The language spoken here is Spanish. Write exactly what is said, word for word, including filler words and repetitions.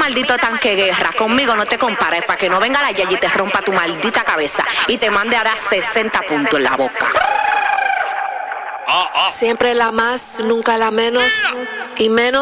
maldito tanque guerra. Conmigo no te compares, para que no venga la Yayi y te rompa tu maldita cabeza y te mande a dar sesenta puntos en la boca. Siempre la más, nunca la menos, y menos